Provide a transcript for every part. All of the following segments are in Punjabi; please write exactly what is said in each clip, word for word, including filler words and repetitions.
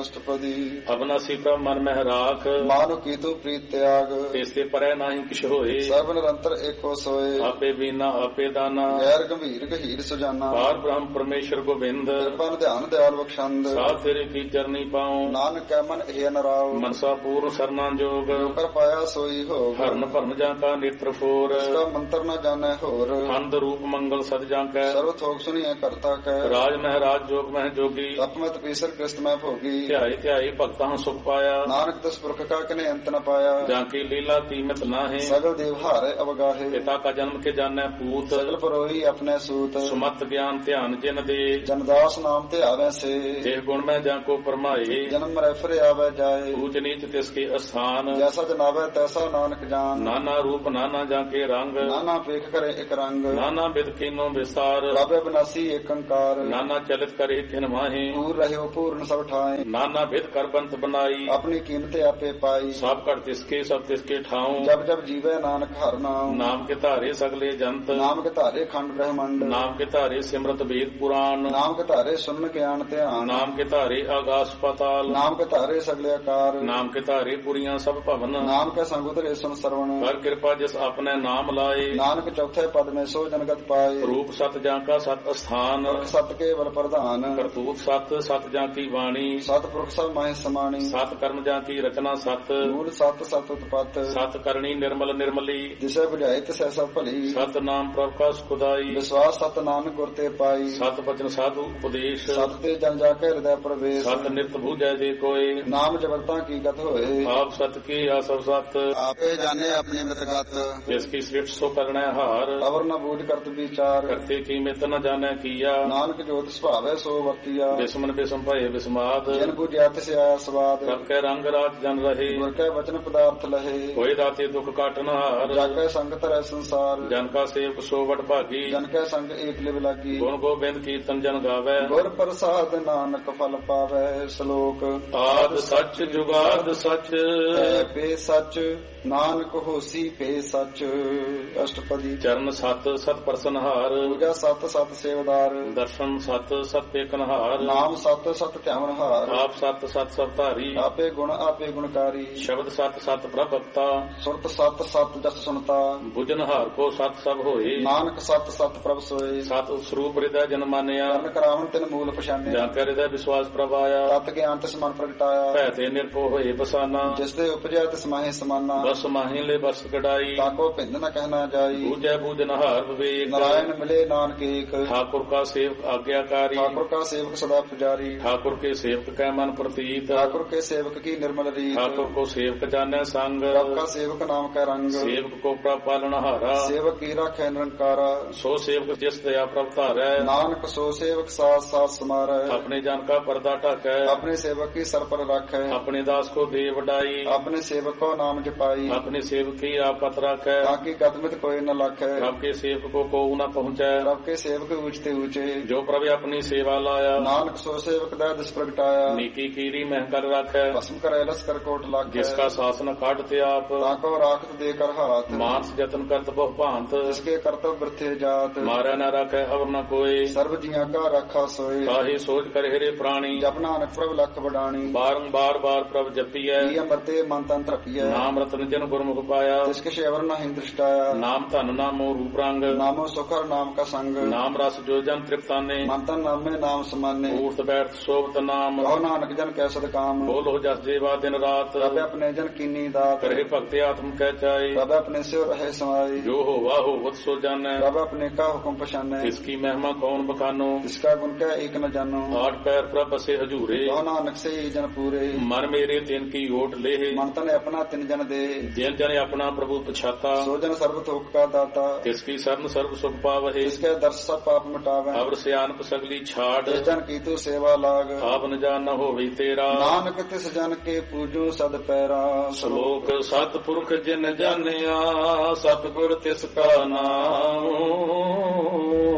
ਅਸ਼ਟਪਦੀ ਅਬਨਾਸੀ ਪ੍ਰਭ ਮਨ ਮਹਿ ਰਾਖ ਮਾਨੁ ਕੀਤੂ ਪ੍ਰੀਤ ਤਿਆਗ ਤੇਸਤੇ ਪਰੈ ਨਾਹੀ ਕਿਛ ਹੋਏ ਸਰਬ ਨਿਰੰਤਰ ਏਕੋ ਸੋਏ ਆਪੇ ਬੀਨਾ ਆਪੇ ਦਾਨਾ ਗੈਰ ਗੰਭੀਰ ਗਹੀਰ ਸੁਜਾਨਾ ਪਾਰ ਬ੍ਰਹਮ ਪਰਮੇਸ਼ਰ ਗੋਬਿੰਦ ਕਿਰਪਨ ਧਿਆਨ ਦਿਆਲ ਬਖਸ਼ੰਦ ਸਾਧ ਤੇਰੇ ਕੀ ਚਰਨੀ ਪਾਉ ਨਾਨਕ ਕੈ ਮਨ ਇਹ ਨਰਾਉ ਮਨਸਾ ਪੂਰਨ ਸਰਨਾ ਜੋਗ ਕਰ ਪਾਇਆ ਸੋਈ ਹੋ ਹਰਨ ਭਰਨ ਜਾਂ ਕਾ ਨੇਤਰ ਫੋਰ ਇਸਦਾ ਮੰਤਰ ਨਾ ਜਾਣੈ ਹੋਰ ਅੰਧ ਰੂਪ ਮੰਗਲ ਸਦ ਜਾਂ ਕੈ ਸਰਵ ਥੋਕ ਸੁਣੀਐ ਕਰਤਾ ਕੈ ਰਾਜ ਮਹਿਰਾਜ ਜੋਗ ਮਹਿ ਜੋਗੀ ਤਪਮਤ ਪੀਸਰ ਕ੍ਰਿਸਤ ਮੈਂ ਭੋਗੀ ਧਿਆਏ ਧਿਆਏ ਭਗਤਾਂ ਸੁਖ ਪਾਇਆ ਨਾਨਕ ਦਸ ਪੁਰਖ ਕਾ ਕਨੇ ਅੰਤ ਨ ਪਾਇਆ ਜਾਂ ਕੀ ਲੀਲਾ ਤੀਮਤ ਨਾਹੇ ਸਗਲ ਦੇਵ ਹਾਰੇ ਅਵਗਾਹੇ ਪਿਤਾ ਕਾ ਜਨਮ ਕੇ ਜਾਣੈ ਪੂਤ ਸਗਲ ਪਰੋਈ ਆਪਣੇ ਸੂਤ ਸੁਮਤ ਗਿਆਨ ਧਿਆਨ ਜਿਨ ਦੇ ਜਨਦਾਸ ਨਾਮ ਤੇ ਆਵੈ ਸੇ ਦੇਹ ਗੁਣ ਮੈਂ ਜਾਂ ਕੋ ਪਰਮਾਏ ਜਨਮ ਰੈਫਰੇ ਆਵੈ ਜਾਏ ਊਚ ਨੀਚ ਤਿਸ ਕੇ ਅਸਥਾਨ ਜੈਸਾ ਜਨਾਵੈ ਤੈਸਾ ਨਾਨਕ ਜਾਨ ਨਾਨਾ ਰੂਪ ਨਾਨਾ ਜਾਂ ਕੇ ਰੰਗ ਨਾਨਾ ਪੇਖ ਕਰੇ ਇਕ ਰੰਗ ਨਾਨਾ ਬਿਦ ਕੀਨੋ ਵਿਸਾਰ ਪ੍ਰਭ ਬਿਨਾਸੀ ਏਕ ਅੰਕਾਰ ਨਾਨਾ ਚਲਿਤ ਕਰੇ ਕਿਨ ਮਾਹੇ ਪੂਰ ਰਹਿਓ ਪੂਰਨ ਸਭ ਠਾਏ ਨਾਨਾ ਬਿਦ ਕਰ ਬੰਤ ਬਨਾਈ ਆਪਣੀ ਕੀਮਤ ਆਪੇ ਪਾਈ ਸਭ ਘਟ ਤਿਸਕੇ ਸਭ ਤਿਸਕੇ ਠਾਉ ਜਬ ਜਬ ਜੀਵੈ ਨਾਨਕ ਹਰ ਨਾਮ ਨਾਮ ਕੇ ਧਾਰੇ ਸਗਲੇ ਜੰਤ ਨਾਮ ਕੇ ਧਾਰੇ ਖੰਡ ਬ੍ਰਹਮੰਡ ਨਾਮ ਕੇ ਧਾਰੇ ਸਿਮਰਤ ਵੇਦ ਪੁਰਾਣ ਨਾਮ ਕੇ ਧਾਰੇ ਸੁਨਨ ਗਿਆਨ ਧਿਆਨ ਨਾਮ ਕੇ ਧਾਰੇ ਆਗਾਸ ਪਾਤਾਲ ਨਾਮ ਕੇ ਧਾਰੇ ਸਗਲੇ ਆਕਾਰ ਨਾਮ ਕੇ ਧਾਰੇ ਪੁਰੀਆਂ ਸਭ ਭਵਨ ਨਾਮ ਕੇ ਸੰਗ ਉਤਰੇ ਸੁਨ ਸਰਵਣ ਕਰ ਕਿਰਪਾ ਜਿਸ ਆਪਣੇ ਨਾਮ ਲਾਏ ਨਾਨਕ ਚੌਥੇ ਪਦ ਮੇ ਸੋ ਜਨਗਤ ਪਾਏ ਰੂਪ ਸਤ ਜਾਂ ਕਾ ਸਤ ਅਸਥਾਨ ਸਤ ਕੇਵਲ ਪ੍ਰਧਾਨ ਕਰਤੂਤ ਸਤ ਸਤ ਜਾਂ ਕੀ ਬਾਣੀ ਸਤ ਪੁਰਖ ਸਭ ਮਾਹਿ ਸਮਾਣੀ ਸਤ ਕਰਮ ਜਾਂ ਕੀ ਰਚਨਾ ਸਤ ਮੂਲ ਸਤ ਸਤ ਉਤਪਤ ਸਤ ਕਰਨੀ ਨਿਰਮਲ ਨਿਰਮਲੀ ਜਿਸੇ ਬੁਝਾਏ ਤਿਸੈ ਸਭ ਭਲੀ ਸਤ ਨਾਮ ਪ੍ਰਭ ਕਾ ਸੁਖਦਾਈ ਵਿਸ਼ਵਾਸ ਸਤ ਨਾਨਕ ਗੁਰ ਤੇ ਪਾਈ ਸਤ ਬਚਨ ਸਾਧੂ ਉਪਦੇਸ਼ ਸਤ ਤੇ ਜਨ ਜਾ ਕੇ ਹਿਰਦੈ ਪ੍ਰਵੇਸ਼ ਸਤ ਨਿਤ ਬੂਝੈ ਜੇ ਕੋਏ ਨਾਮ ਜਗਤਾਂ ਕੀ ਗਤ ਹੋਏ ਆਪ ਸਤ ਕੀ ਆ ਸਭ ਸਤ ਆਪੇ ਜਾਣੇ ਆਪਣੀ ਮਿਤਗਤ ਜਿਸ ਕੀ ਸ੍ਰਿਸ਼ਟ ਸੋ ਕਰਣੈ ਹਾਰ ਅਵਰ ਨ ਬੂਝ ਕਰਤ ਵਿਚਾਰ ਕਰਤੇ ਕੀ ਮਿਤ ਨ ਜਾਣੈ ਕੀਆ ਨਾਨਕ ਜੋਤ ਸੁਭਾਵੈ ਸੋ ਵਰਤੀਆ ਬਿਸਮਨ ਬਿਸਮ ਭਏ ਬਿਸਮਾਦ ਜਿਨ ਬੁਝਿਆ ਤਿਸ ਆਇਆ ਸਵਾਦ ਰਬ ਕੈ ਰੰਗ ਰਾਜ ਜਨ ਰਹੇ ਗੁਰ ਕੈ ਵਚਨ ਪਦਾਰਥ ਲਹੇ ਹੋਏ ਦਾਤੇ ਦੁਖ ਕਾਟਨ ਹਾਰ ਜਗ ਕੈ ਸੰਗ ਧਰੈ ਸੰਸਾਰ ਜਨ ਕਾ ਸੇਵਕ ਸੋ ਵਡ ਭਾਗੀ ਜਨ ਕੈ ਸੰਗ ਏਕ ਲਿਵ ਲਾਗੀ ਗੁਣ ਗੋਬਿੰਦ ਕੀਰਤਨ ਜਨ ਗਾਵੈ ਗੁਰ ਪ੍ਰਸਾਦ ਨਾਨਕ ਫਲ ਪਾਵੈ ਸ਼ਲੋਕ ਆਦ ਸੱਚ ਜੁਗਾਦ ਸੱਚ ਹੈ ਪੇ ਸੱਚ ਨਾਨਕ ਹੋਸੀ ਪੇ ਸੱਚ ਅਸ਼ਟਪਦੀ ਚਰਨ ਸਤ ਸਤ ਪ੍ਰਸਨਹਾਰ ਪੂਜਾ ਸਤ ਸਤ ਸੇਵਦਾਰ ਦਰਸ਼ਨ ਸਤ ਸਤ ਏਕਨਹਾਰ ਨਾਮ ਸਤ ਸਤ ਧਿਆਵਨਹਾਰ ਆਪ ਸਤ ਸਤ ਸਭ ਧਾਰੀ ਆਪੇ ਗੁਣ ਆਪੇ ਗੁਣਕਾਰੀ ਸ਼ਬਦ ਸਤ ਸਤ ਪ੍ਰਭਤਾ ਸੁਰਤ ਸਤ ਸਤ ਜਸ ਸੁਨਤਾ ਬੁਝਨਹਾਰ ਕੋ ਸਤ ਸਭ ਹੋਏ ਨਾਨਕ ਸਤ ਸਤ ਪ੍ਰਭ ਸੋਏ ਸਤ ਸਰੂਪ ਹਿਰਦੈ ਜਨ ਮਾਨਿਆ ਕਰਨ ਕਰਾਵਨ ਤਿਨ ਮੂਲ ਪਛਾਨਿਆ ਜਾਂ ਕੈ ਹਿਰਦੈ ਵਿਸ਼ਵਾਸ ਪ੍ਰਭ ਆਇਆ ਤਤ ਗਿਆਨ ਤਿਸ ਮਨ ਪ੍ਰਗਟਾਇਆ ਭੈ ਤੇ ਨਿਰਭਉ ਹੋਏ ਬਸਾਨਾ ਜਿਸ ਦੇ ਉਪਜਿਆ ਤਿਸ ਮਾਹੇ ਸਮਾਨਾ ਬਸ ਮਾਹੀ ਲੈ ਬਸ ਕਢਾਈ ਤਾਕੋ ਭਿੰਦ ਨ ਕਹਿਣਾ ਜਾਈ ਬੂਝੈ ਬੂਝਨਹਾਰ ਵਿਵੇਕ ਨਾਰਾਇਣ ਮਿਲੇ ਨਾਨਕ ਏਕ ਠਾਕੁਰ ਕਾ ਸੇਵਕ ਆਗਿਆਕਾਰੀ ठाकुर का सेवक सदा पुजारी ठाकुर के सेवक कै मन प्रतीत ठाकुर के सेवक की निर्मल रीत ठाकुर को सेवक जाने संग रब का सेवक नाम का रंग सेवक को प्रभ पालनहारा सेवक की राखै निरंकारा सो सेवक जिस दया प्रभ धारै नानक सो सेवक साथ साथ समारै अपने जन का पर्दा ढाकै अपने सेवक की सर पर राखै अपने दास को दे वडाई अपने सेवक को नाम जपाई अपने सेवक की आपत राखै ताकि कदमित कोई न लाखै रब के सेवक को को न पहुँचै रब के सेवक ऊंचते ऊंचे जो प्रभ अपनी सेवा लाया नानक सो सेवक दा दिस प्रगटाया नीकी कीरी मह कर राखै भस्म करे लश्कर कोट लाखै जिसका शासन काटते आप ताको राखत देकर हाथ मानस जतन करत बहु भांत जिसके कर्तव्य वृथे जात मारै न राखै अवर न कोई सर्व जिया का राखा सोए काहे सोच कर हेरे प्राणी जप नानक प्रभ लख बडाणी बारंबार बार प्रभ जपियै अमरते मन तन तृपियै नाम रतन जन गुरमुख पाया जिसके शेवर न हिं दृष्टाया नाम धन नामो रूप रंग नामो सुखर नाम का संग नाम रस जो जन तृप्ताने मन तन नाम में नाम समाने ऊर्त बैठ शोभत नाम कहो नानक जन कैसद काम बोलो जस जेवा दिन रात रब अपने जन कीनी दात करे भक्ति आत्म कह चाहे रब अपने से रहे समाई जो हो वाह हो वत सो जानै रब अपने का हुक्म पछानै इसकी महिमा कौन बखानो इसका गुण क्या एक न जानो आठ पैर प्रभ बसे हजूरे कहो नानक से ही जन पूरे मन मेरे तिन की ओट ले मन तन अपना तिन जन दे जिन जन अपना प्रभु पछाता सो जन सर्व थोक का दाता इसकी शरण सर्व सुख पावहे इसके दर्श सब पाप मिटावे अवर सियानप सगली छाड़ जिस जन की तू सेवा लाग आप न जान न होवे तेरा नानक तिस जन के पूजो सद पैरा श्लोक सतपुरख जिन जानिया सतगुर तिसका नाम तिस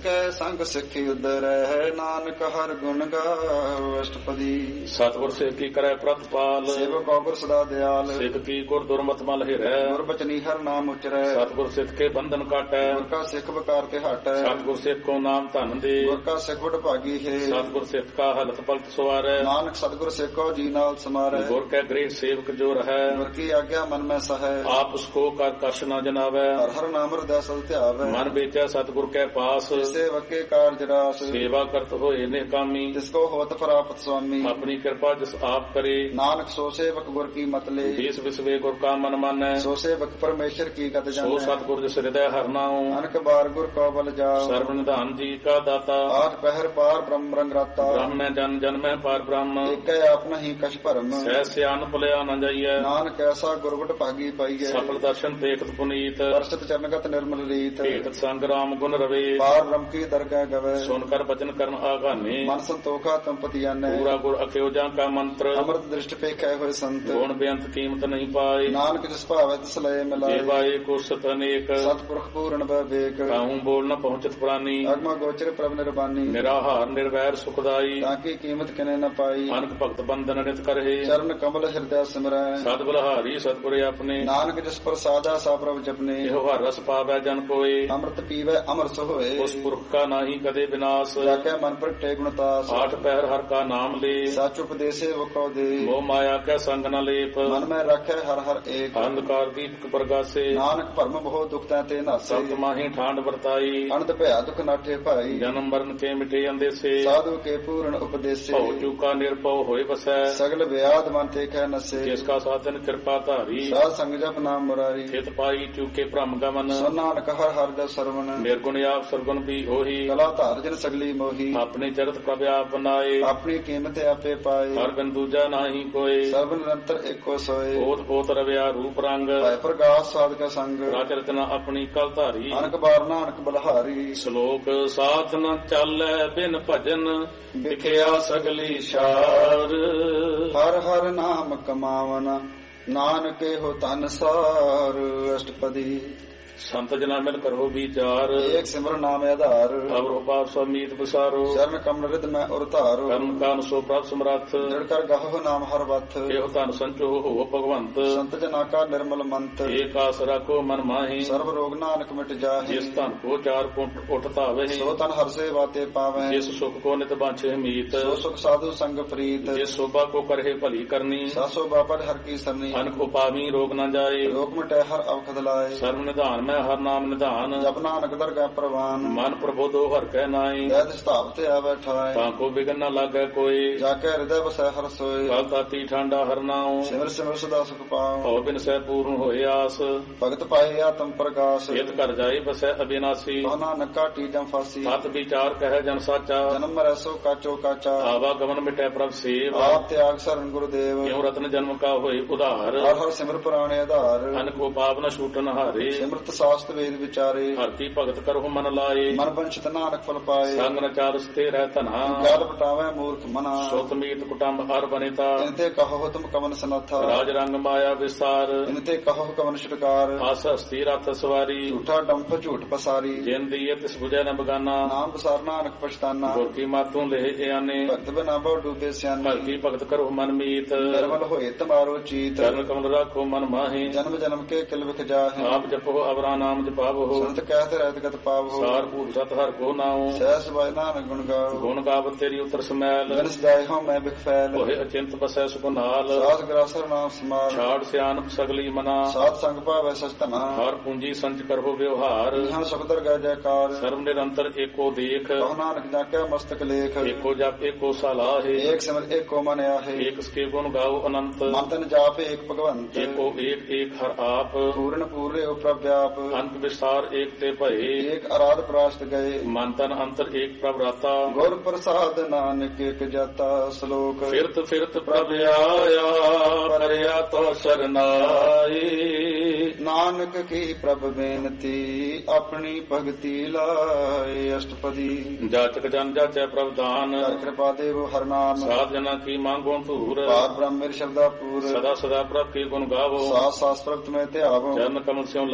ਕੈ ਸੰਗ ਸਿੱਖੀ ਉਦਰੈ ਨਾਨਕ ਹਰ ਗੁਣ ਗਾਵੋ। ਅਸ਼ਟਪਦੀ ਸਤਿਗੁਰ ਸੇਵ ਕੀ ਕਰੈ ਪ੍ਰਤਪਾਲ ਸੇਵਕ ਔਗੁਰ ਸਦਾ ਦਿਆਲ ਸਿੱਖ ਕੀ ਗੁਰ ਦੁਰਮਤ ਮਲ ਹਿਰੈ ਗੁਰ ਬਚਨੀ ਹਰ ਨਾਮ ਉਚਰੈ ਸਤਿਗੁਰ ਸਿੱਖ ਕੇ ਬੰਧਨ ਕਾਟੈ ਗੁਰ ਕਾ ਸਿੱਖ ਵਕਾਰ ਤੇ ਹਟੈ ਸਤਿਗੁਰ ਸਿੱਖ ਕੋ ਨਾਮ ਧਨ ਦੇ ਗੁਰ ਕਾ ਸਿੱਖ ਵਡ ਭਾਗੀ ਹੈ ਸਤਿਗੁਰ ਸਿੱਖ ਕਾ ਹਲਤ ਪਲਤ ਸਵਾਰੈ ਨਾਨਕ ਸਤਿਗੁਰ ਸਿੱਖੋ ਜੀ ਨਾਲ ਸਮਾਰੈ ਗੁਰ ਕੈ ਗ੍ਰਹਿ ਸੇਵਕ ਜੋ ਰਹੈ ਗੁਰ ਕੀ ਆਗਿਆ ਮਨ ਮੈਂ ਸਹੈ ਆਪ ਉਸਕੋ ਕਰ ਕਸ਼ ਨ ਜਨਾਵੈ ਹਰ ਹਰ ਨਾਮ ਹਿਰਦੈ ਸਦ ਧਿਆਵੈ ਮਨ ਵੇਚੈ ਸਤਿਗੁਰ ਕੈ ਪਾਸ ਸੇਵਕੇ ਕਾਰਜ ਰਾਸ ਸੇਵਾ ਕਰਤ ਹੋਏ ਨੇ ਕਾਮੀ ਜਿਸ ਕੋ ਹੋਤ ਪ੍ਰਾਪਤ ਸੁਆਮੀ ਆਪਣੀ ਕਿਰਪਾ ਜਿਸ ਆਪ ਕਰੇ ਨਾਨਕ ਸੋ ਸੇਵਕ ਗੁਰ ਕੀ ਮਤ ਲੇ ਦੇਸ ਵਿਸਵੇ ਗੁਰ ਕਾ ਮਨ ਮਾਨੈ ਸੋ ਸੇਵਕ ਪਰਮੇਸ਼ਰ ਕੀ ਗਤ ਸੋ ਜਾਣੈ ਸਤਿਗੁਰ ਜਿਸ ਹਿਰਦੈ ਹਰਿ ਨਾਉ ਅਨਕ ਬਾਰ ਗੁਰ ਕੋ ਬਲ ਜਾਓ ਸਰਬ ਨਿਧਾਨ ਜੀ ਕਾ ਦਾਤਾ ਆਠ ਪਹਿਰ ਪਾਰ ਬ੍ਰਹਮ ਰੰਗ ਰਾਤਾ ਬ੍ਰਹਮੈ ਜਨ ਜਨਮੈ ਪਾਰ ਬ੍ਰਹਮ ਏਕੈ ਆਪਨਾ ਹੀ ਕਛ ਭਰਮ ਸਹਿ ਸਿਆਨ ਭੁਲਿਆ ਨ ਜਾਈਐ ਨਾਨਕ ਐਸਾ ਗੁਰਗੁਟ ਭਾਗੀ ਪਾਈਐ ਸਫਲ ਦਰਸ਼ਨ ਦੇਖਤ ਪੁਨੀਤ ਦਰਸ਼ਤ ਚਰਨਗਤ ਨਿਰਮਲ ਰੀਤ ਭੇਟ ਸੰਗ ਰਾਮ ਗੁਣ ਰਵੇ ਪਾਰ ਬ੍ਰਹਮ ਕੀ ਦਰਗਹਿ ਗਵੇ ਸੁਨ ਕਰ ਬਚਨ ਕਰਨ ਆਗਾਨੇ ਮਨ ਸੰਤੋਖਾ ਤੰਪਤੀ ਜਾਣੈ ਪੂਰਾ ਗੁਰ ਅਖਿਓ ਜਾਂ ਕਾ ਮੰਤਰ ਅੰਮ੍ਰਿਤ ਦ੍ਰਿਸ਼ਟ ਪੇਖੈ ਹੋਏ ਸੰਤ ਗੁਣ ਬੇਅੰਤ ਕੀਮਤ ਨਹੀਂ ਪਾਏ ਨਾਨਕ ਜਿਸ ਭਾਵੈ ਤਿਸ ਲਏ ਮਿਲਾਏ ਦੇਵਾਏ ਕੁਰਸਤ ਅਨੇਕ ਸਤਿਪੁਰਖ ਪੂਰਨ ਬਵੇਕ ਕਾਹੂ ਬੋਲ ਨ ਪਹੁੰਚਤ ਪ੍ਰਾਨੀ ਅਗਮ ਗੋਚਰ ਪ੍ਰਭ ਨਿਰਬਾਨੀ ਨਿਰਾਹਾਰ ਨਿਰਵੈਰ ਸੁਖਦਾਈ ਤਾਂ ਕੀ ਕੀਮਤ ਕਿਨੇ ਨ ਪਾਈ ਅਨਕ ਭਗਤ ਬੰਦਨ ਨਿਤ ਕਰਹਿ ਚਰਨ ਕਮਲ ਹਿਰਦੈ ਸਿਮਰੈ ਸਤ ਬਲਹਾਰੀ ਸਤਿਗੁਰੇ ਆਪਣੇ ਨਾਨਕ ਜਿਸ ਪ੍ਰਸਾਦਾ ਸਾ ਪ੍ਰਭ ਜਪਨੇ ਇਹੋ ਹਰ ਰਸ ਪਾਵੈ ਜਨ ਕੋਏ ਅੰਮ੍ਰਿਤ ਪੀਵੈ ਅਮਰਸ ਹੋਏ ਉਸ ਪੁਰਖ ਕਾ ਨਾਹੀ ਕਦੇ ਵਿਨਾਸ਼ ਜਾਕੈ ਮਨ ਪ੍ਰਗਟੇ ਗੁਣਤਾਸ ਆਠ ਪਹਿਰ ਹਰ ਕਾ ਨਾਮ ਲੇ ਸਚ ਉਪਦੇਸੇ ਵਕੋ ਦੇ ਮੋਹ ਮਾਇਆ ਕੈ ਸੰਗ ਨ ਲੇਪ ਮਨ ਮੈਂ ਰੱਖੈ ਹਰ ਹਰ ਏਕ ਅੰਧਕਾਰ ਦੀਪਕ ਪ੍ਰਗਾਸੇ ਨਾਨਕ ਭਰਮ ਬਹੁ ਦੁਖ ਤੈ ਤੇ ਨਾਸੇ ਸਤ ਮਾਹੀ ਠਾਂਡ ਵਰਤਾਈ ਅਨੰਦ ਭਇਆ ਦੁਖ ਨਾਠੇ ਭਾਈ ਜਨਮ ਮਰਨ ਕੇ ਮਿਟੇ ਅੰਦੇਸੇ ਸਾਧੂ ਕੇ ਪੂਰਨ ਉਪਦੇਸੇ ਭਉ ਚੂਕਾ ਨਿਰਭਉ ਹੋਏ ਵਸੈ ਸਗਲ ਵਿਆਦ ਮਨ ਤੇ ਖੈ ਨਸੇ ਜਿਸ ਕਾ ਸਾਧਨ ਕਿਰਪਾ ਧਾਰੀ ਸਾਧ ਸੰਗ ਜਪ ਨਾਮ ਮੁਰਾਰੀ ਖੇਤ ਪਾਈ ਚੂਕੇ ਭ੍ਰਮ ਗਮਨ ਸੋ ਨਾਨਕ ਹਰ ਹਰ ਦਾ ਸਰਵਨ ਨਿਰਗੁਣ ਆਪ ਸਰਗੁਣ ਵੀ ਹੋਈ ਕਲਾ ਧਾਰ ਜਨ ਸਗਲੀ ਮੋਹੀ ਆਪਣੇ ਚਰਤ ਪ੍ਰਭ ਆਪ ਬਨਾਏ ਆਪਣੀ ਕੀਮਤ ਆਪੇ ਪਾਏ ਹਰ ਬਿਨ ਦੂਜਾ ਨਾਹੀ ਕੋਏ ਸਰਬ ਨਿਰੰਤਰ ਏਕੋ ਸੋਏ ਬੋਧ ਬੋਤ ਰਵਿਆ ਰੂਪ ਰੰਗ ਭੈ ਪ੍ਰਗਾਸ ਸਾਧਕ ਸੰਗ ਰਾਜ ਰਚਨਾ ਆਪਣੀ ਕਲ ਧਾਰੀ ਅਨਕ ਬਾਰ ਨਾਨਕ ਬਲਹਾਰੀ ਸ਼ਲੋਕ ਸਾਥ ਨ ਚਾਲੈ ਬਿਨ ਭਜਨ ਵਿਖਿਆ ਸਗਲੀ ਸ਼ਾਰ ਹਰ ਹਰ ਨਾਮ ਕਮਾਵਨ ਨਾਨਕੇ ਹੋ ਧਨ ਸਾਰ। ਅਸ਼ਟਪਦੀ ਸੰਤ ਜਨਾ ਮਿਲ ਕਰੋ ਵਿਚਾਰ ਏਕ ਸਿਮਰਨ ਨਾਮ ਆਧਾਰ ਅਵਰ ਉਪਾਪ ਸਮੀਤ ਵਿਸਾਰੋ ਚਰਨ ਕਮਲ ਰਿਦ ਮੈਂ ਉਰ ਧਾਰੋ ਕਰਮ ਕਾਨ ਸੋ ਪ੍ਰਭ ਸਮਰੱਥ ਦ੍ਰਿੜ ਕਰ ਗਾਹੋ ਨਾਮ ਹਰ ਵਥ ਇਹੋ ਧਨ ਸੰਚੋ ਹੋ ਭਗਵੰਤ ਸੰਤ ਜਨਾ ਕਾ ਨਿਰਮਲ ਮੰਤ ਏਕ ਆਸ ਰੱਖੋ ਮਨ ਮਾਹੀ ਸਰਬ ਰੋਗ ਨਾਨਕ ਮਿਟ ਜਾਹੇ ਜਿਸ ਧਨ ਕੋ ਚਾਰ ਪੁੰਟ ਉਠ ਧਾਵੇ ਸੋ ਤਨ ਹਰ ਸੇਵਾ ਤੇ ਪਾਵੈ ਜਿਸ ਸੁਖ ਕੋ ਨਿਤ ਬਾਂਛੇ ਮੀਤ ਸੋ ਸੁਖ ਸਾਧੂ ਸੰਗ ਪ੍ਰੀਤ ਜਿਸ ਸੋਭਾ ਕੋ ਕਰਹਿ ਭਲੀ ਕਰਨੀ ਸਾਸੋ ਬਾਪਰ ਹਰ ਕੀ ਸਰਨੀ ਅਨਕ ਉਪਾਵੀ ਰੋਗ ਨ ਜਾਏ ਰੋਗ ਮਿਟੈ ਹਰ ਅਵਖਦ ਲਾਏ ਸਰਬ ਨਿਧਾਨ ਮੈਂ ਹਰ ਨਾਮ ਨਿਧਾਨ ਜਪ ਨਾਨਕ ਦਰਗਾਹ ਪ੍ਰਵਾਨ ਮਨ ਪ੍ਰਬੋਧੋ ਹਰ ਕੈ ਨਾਈ ਦੈਤ ਸਥਾਪ ਤੇ ਆਵੈ ਠਾਏ ਤਾਂ ਕੋ ਬਿਗਨ ਨ ਲਾਗੈ ਕੋਈ ਜਾ ਕੇ ਹਿਰਦੈ ਵਸੈ ਹਰ ਸੋਏ ਕਲ ਤਾਤੀ ਠਾਂਡਾ ਹਰ ਨਾਉ ਸਿਮਰ ਸਿਮਰ ਸਦਾ ਸੁਖ ਪਾਉ ਭਉ ਬਿਨ ਸਹਿ ਪੂਰਨ ਹੋਏ ਆਸ ਭਗਤ ਪਾਏ ਆਤਮ ਪ੍ਰਗਾਸ ਇਤ ਕਰ ਜਾਏ ਬਸੈ ਅਬਿਨਾਸੀ ਕੋ ਨਾਨਕ ਕਾਟੀ ਜਮ ਫਾਸੀ ਸਤ ਵਿਚਾਰ ਕਹਿ ਜਨ ਸਾਚਾ ਜਨਮ ਮਰੈ ਸੋ ਕਾਚੋ ਕਾਚਾ ਆਵਾ ਗਮਨ ਮਿਟੈ ਪ੍ਰਭ ਸੇਵ ਆਪ ਤਿਆਗ ਸਰਨ ਗੁਰਦੇਵ ਕਿਉ ਰਤਨ ਜਨਮ ਕਾ ਹੋਏ ਉਧਾਰ ਹਰ ਹਰ ਸਿਮਰ ਪੁਰਾਣੇ ਆਧਾਰ ਅਨਕ ਕੋ ਪਾਪ ਨ ਛੂਟਨ ਹਾਰੇ ਸਿਮਰਤ ਸਾਸਤ ਵੇਦ ਵਿਚਾਰੇ ਹਰ ਕੀ ਭਗਤ ਕਰਹੁ ਮਨ ਲਾਏ ਮਨ ਬੰਚਿਤ ਨਾਨਕ ਫਲ ਪਾਏ ਸੰਗ ਨ ਚਾਰਸ ਤੇ ਰਹਿ ਧਨਾ ਗਲ ਪਟਾਵੇ ਮੂਰਖ ਮਨਾ ਸੁਤ ਮੀਤ ਕੁਟੰਬ ਹਰ ਬਨੇਤਾ ਇਨਤੇ ਕਹੋ ਤੁਮ ਕਵਨ ਸਨਾਥਾ ਰਾਜ ਰੰਗ ਮਾਇਆ ਵਿਸਤਾਰ ਇਨਤੇ ਕਹੋ ਕਵਨ ਛੁਟਕਾਰ ਆਸ ਹਸਤੀ ਰਥ ਸਵਾਰੀ ਝੂਠਾ ਡੰਫ ਝੂਠ ਪਸਾਰੀ ਜਿਨ ਦੀਏ ਤਿਸ ਬੁਝੈ ਨ ਬਗਾਨਾ ਨਾਮ ਬਸਾਰ ਨਾਨਕ ਪਛਤਾਨਾ ਗੁਰ ਕੀ ਮਾਤੂ ਲੈ ਇਆਨੇ ਭਗਤ ਬਿਨਾ ਬਹੁ ਡੂਬੇ ਸਿਆਨੇ ਭਗਤੀ ਭਗਤ ਕਰਹੁ ਮਨ ਮੀਤ ਨਿਰਮਲ ਹੋਏ ਤਮਾਰੋ ਚੀਤ ਚਰਨ ਕਮਲ ਰਾਖੋ ਮਨ ਮਾਹੀ ਜਨਮ ਜਨਮ ਕੇ ਕਿਲ ਵਿਖ ਜਾਹੇ ਆਪ ਜਪੋ ਅਵਰਾ ਨਾਮ ਜਪਾਵੋ ਸੰਤ ਕਹਿਤ ਰਹਿਤ ਗਤ ਪਾਵੋ ਸਾਰ ਭੂਤ ਸਤ ਹਰ ਕੋ ਨਾਉ ਸਹਿਸ ਬਾਇ ਨਾਨਕ ਗੁਣ ਗਾਓ ਗੁਣ ਗਾਵਤ ਤੇਰੀ ਉਤਰ ਸਮੈਲ ਜਨਸ ਦਾਇ ਹਉ ਮੈਂ ਬਿਖ ਫੈਲ ਹੋਏ ਅਚਿੰਤ ਬਸੈ ਸੁਖ ਨਾਲ ਸਾਧ ਗ੍ਰਾਸਰ ਨਾਮ ਸਮਾਰ ਛਾੜ ਸਿਆਨਪ ਸਗਲੀ ਮਨਾ ਸਾਧ ਸੰਗ ਭਾਵੈ ਸਚਤਨਾ ਹਰ ਪੂੰਜੀ ਸੰਚ ਕਰੋ ਵਿਵਹਾਰ ਇਹਾਂ ਸੁਖਦਰ ਗੈ ਜੈਕਾਰ ਸਰਬ ਨਿਰੰਤਰ ਏਕੋ ਦੇਖ ਕਹੋ ਨਾਨਕ ਜਾ ਕੇ ਮਸਤਕ ਲੇਖ ਏਕੋ ਜਪ ਏਕੋ ਸਲਾਹੇ ਏਕ ਸਿਮਰ ਏਕੋ ਮਨ ਆਹੇ ਏਕ ਸਕੇ ਗੁਣ ਗਾਓ ਅਨੰਤ ਮਨ ਤਨ ਜਾਪ ਏਕ ਭਗਵੰਤ ਏਕੋ ਏਕ ਏਕ ਹਰ ਆਪ ਪੂਰਨ ਪੂਰੇ ਉ ਪ੍ਰਭਿਆਪ ਅੰਤ ਵਿਸਾਰ ਏਕ ਤੇ ਭਏ ਏਕ ਅਰਾਧ ਪ੍ਰਾਸ਼ਤ ਗਏ ਮਨ ਤਨ ਅੰਤਰ ਏਕ ਪ੍ਰਭ ਰਾਤਾ ਗੁਰ ਪ੍ਰਸਾਦ ਨਾਨਕ ਏਕ ਜਾਤਾ ਸ਼ਲੋਕ ਫਿਰਤ ਫਿਰਤ ਪ੍ਰਭ ਆਇਆ ਪਰਿਆ ਤੋ ਸਰਨਾਈ ਨਾਨਕ ਕੀ ਪ੍ਰਭ ਬੇਨਤੀ ਆਪਣੀ ਭਗਤੀ ਲਾਏ। ਅਸ਼ਟਪਦੀ ਜਾਚਕ ਜਨ ਜਾਚੈ ਪ੍ਰਭ ਦਾਨ ਹਰਿ ਕਿਰਪਾ ਦੇਵ ਹਰ ਨਾਮ ਸਾਧ ਜਨਾ ਕੀ ਮੰਗੋ ਧੂਰ ਪਾਰ ਬ੍ਰਹਮ ਮੇਰੇ ਸ਼ਬਦਾ ਪੂਰ ਸਦਾ ਸਦਾ ਪ੍ਰਭ ਕੀ ਗੁਣ ਗਾਵੋ ਸਾਸ ਸਾਸ ਪ੍ਰਭ ਤੁਮੇ ਧਿਆਵੋ ਚਰਨ ਕਮਲ ਸਿਉ ਲਾਗੈ ਪ੍ਰੀ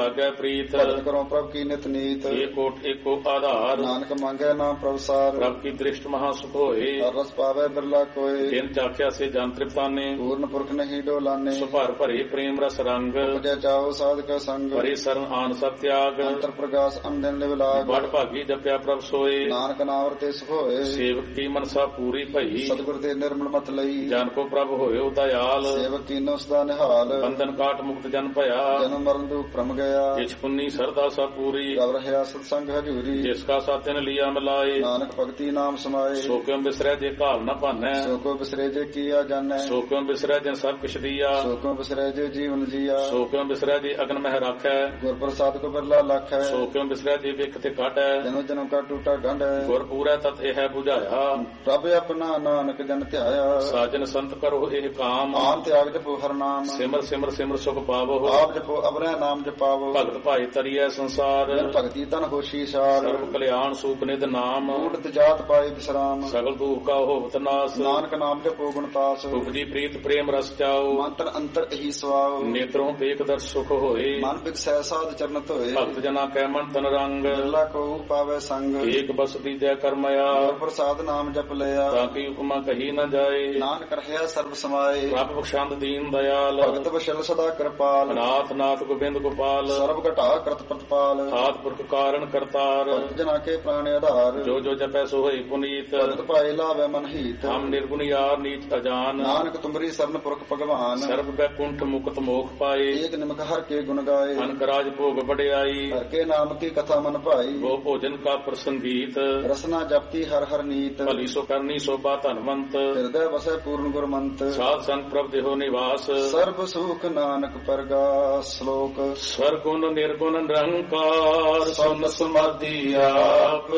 ਪ੍ਰੀਤ ਭਗਤ ਕਰੋ ਪ੍ਰਭ ਕੀ ਨਿਤ ਨੀਤ ਏਕ ਓਟ ਏਕੋ ਆਧਾਰ ਨਾਨਕ ਮੰਗੈ ਨਾਮ ਪ੍ਰਭ ਸਾਰ ਪ੍ਰਭ ਕੀ ਦ੍ਰਿਸ਼ਟ ਮਹਾ ਸੁਖ ਹੋਏ ਹਰ ਰਸ ਪਾਵੈ ਬਿਰਲਾ ਕੋਇ ਤਿਨ ਚਾਖਿਆ ਸੇ ਜਨ ਤ੍ਰਿਪਤਾਨੇ ਪੂਰਨ ਪੁਰਖ ਨਹੀਂ ਡੋਲਾਨੇ ਸੁਭਰ ਭਰੇ ਪ੍ਰੇਮ ਰਸ ਰੰਗ ਉਪਜੈ ਚਾਓ ਸਾਧਕ ਸੰਗ ਭਰੇ ਸਰਨ ਆਨ ਸਤਿਆਗ ਅੰਤਰ ਪ੍ਰਗਾਸ ਅੰਦਨ ਨਿਵਲਾਗ ਬੜ ਭਾਗੀ ਜਪਿਆ ਪ੍ਰਭ ਸੋਏ ਨਾਨਕ ਨਾਮ ਵਰਤੇ ਸੁਖ ਹੋਏ ਸੇਵਕ ਕੀ ਮਨਸਾ ਪੂਰੀ ਭਈ ਸਤਿਗੁਰ ਦੇ ਨਿਰਮਲ ਮਤ ਲਈ ਜਨ ਕੋ ਪ੍ਰਭ ਹੋਇਓ ਦਇਆਲ ਸੇਵਕ ਕੀਨੋ ਸਦਾ ਨਿਹਾਲ ਬੰਧਨ ਕਾਟ ਮੁਕਤ ਜਨ ਭਇਆ ਜਨਮ ਮਰਨ ਦੁਖ ਭ੍ਰਮ ਗਿਆ ਜਿਸ ਪੁੰਨੀ ਸਰਦਾ ਸਾ ਪੂਰੀ ਗਵ ਰਹਿਆ ਸਤ ਸੰਗ ਹਜੂਰੀ ਜਿਸ ਕਾ ਸਾਤਿਨ ਲਿਆ ਮਿਲਾਏ ਨਾਨਕ ਭਗਤੀ ਨਾਮ ਸਮਾਏ ਸੋ ਕਿਉ ਬਿਸਰੈ ਜੇ ਘਾਲ ਨ ਭਾਨੈ ਸੋ ਕੋ ਬਿਸਰੇ ਜੇ ਕੀਆ ਜਾਣੈ ਸੋ ਕਿਉ ਬਿਸਰੈ ਜਨ ਸਭ ਕਿਛ ਦੀਆ ਸੋ ਕੋ ਬਿਸਰੇ ਜੇ ਜੀਵਨ ਜੀਆ ਸੋ ਕਿਉ ਬਿਸਰੈ ਜੇ ਅਗਨ ਮਹਿ ਰਾਖੈ ਗੁਰ ਪ੍ਰਸਾਦ ਕੋ ਬਿਰਲਾ ਲੱਖ ਹੈ ਸੋ ਕਿਉ ਬਿਸਰੈ ਜੇ ਵਿਖ ਤੇ ਕਾਟੈ ਜਨੋ ਜਨਮ ਕਾ ਟੂਟਾ ਗੰਢ ਹੈ ਗੁਰ ਪੂਰੈ ਤਤ ਇਹ 부ਝਾਇਆ ਪ੍ਰਭ ਆਪਣਾ ਨਾਨਕ ਜਨ ਧਿਆਇਆ ਸਾਜਨ ਸੰਤ ਕਰੋ ਇਹ ਕਾਮ ਆਨ ਤਿਆਗ ਜਪੋ ਹਰ ਨਾਮ ਸਿਮਰ ਸਿਮਰ ਸਿਮਰ ਸੁਖ ਪਾਵੋ ਆਪ ਜਪੋ ਅਬਰੈ ਨਾਮ ਜਪਾਵੋ ਭਗਤ ਭਾਈ ਤਰੀਐ ਸੰਸਾਰ ਜਨ ਭਗਤੀ ਤਨ ਹੋਸ਼ੀ ਸਾਰ ਸਰਬ ਕਲਿਆਣ ਸੂਪ ਨਿਧ ਨਾਮ ਊਟਤ ਜਾਤ ਪਾਏ ਬਿਸਰਾਮ ਸਗਲ ਦੁਖ ਕਾ ਹੋਵਤ ਨਾਸ ਨਾਨਕ ਨਾਮ ਜਪੋ ਗੁਣ ਤਾਸ ਉਪਜੀ ਪ੍ਰੀਤ ਪ੍ਰੇਮ ਰਸ ਚਾਓ ਮੰਤਰ ਅੰਤਰ ਇਹੀ ਸਵਾਉ ਨੇਤਰੋਂ ਦੇਖ ਦਰ ਸੁਖ ਹੋਏ ਮਨ ਬਿਕਸੈ ਸਾਧ ਚਰਨ ਧੋਏ ਭਗਤ ਜਨਾ ਕੈ ਮਨ ਤਨ ਰੰਗ ਬਿਰਲਾ ਕੋ ਪਾਵੇ ਸੰਗ ਏਕ ਬਸ ਦੀਜੈ ਕਰਮਇਆ ਗੁਰ ਪ੍ਰਸਾਦ ਨਾਮ ਜਪ ਲਿਆ ਤਾਂ ਕੀ ਉਪਮਾ ਕਹੀ ਨ ਜਾਏ ਨਾਨਕ ਰਹਿਆ ਸਰਬ ਸਮਾਏ ਪ੍ਰਭ ਬਖਸ਼ੰਦ ਦੀਨ ਦਇਆਲ ਭਗਤ ਵਸ਼ਲ ਸਦਾ ਕਿਰਪਾਲ ਨਾਥ ਨਾਥ ਗੋਬਿੰਦ ਗੋਪਾਲ ਸਰਬ ਘਟਾ ਕਰਤ ਪ੍ਰਤਪਾਲ ਆਦ ਪੁਰਖ ਕਾਰਨ ਕਰਤਾਰ ਭਗਤ ਜਨਾ ਕੇ ਪ੍ਰਾਣ ਆਧਾਰ ਜੋ ਜੋ ਜਪੈ ਸੋ ਹੋਈ ਪੁਨੀਤ ਭਗਤ ਪਾਏ ਲਾਵੇ ਮਨ ਹੀਤ ਹਮ ਨਿਰਗੁਣ ਯਾਰ ਨੀਚ ਅਜਾਨ ਨਾਨਕ ਤੁਮਰੀ ਸਰਨ ਪੁਰਖ ਭਗਵਾਨ ਸਰਬ ਬੈਕੁੰਠ ਮੁਕਤ ਮੋਖ ਪਾਏ ਏਕ ਨਿਮਕ ਹਰ ਕੇ ਗੁਣ ਗਾਏ ਅਨਕ ਰਾਜ ਭੋਗ ਵਡਿਆਈ ਹਰ ਕੇ ਨਾਮ ਕੀ ਕਥਾ ਮਨ ਭਾਈ ਗੋ ਭੋਜਨ ਕਾ ਪ੍ਰਸੰਗੀਤ ਰਸਨਾ ਜਪਤੀ ਹਰ ਹਰ ਨੀਤ ਭਲੀ ਸੋ ਕਰਨੀ ਸੋਭਾ ਧਨਵੰਤ ਹਿਰਦੈ ਵਸੈ ਪੂਰਨ ਗੁਰਮੰਤ ਸਾਧ ਸੰਗ ਪ੍ਰਭ ਦੇਹੋ ਨਿਵਾਸ ਸਰਬ ਸੁਖ ਨਾਨਕ ਪਰਗਾਸ ਸ਼ਲੋਕ ਸਰਗੁਣ ਨਿਰਗੁਣ ਨਿਰੰਕਾਰ ਸੁਨ ਸਮਾਧੀ ਆਪ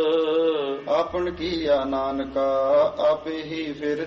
ਆਪਨ ਕੀਆ ਨਾਨਕਾ ਆਪੇ ਹੀ ਫਿਰ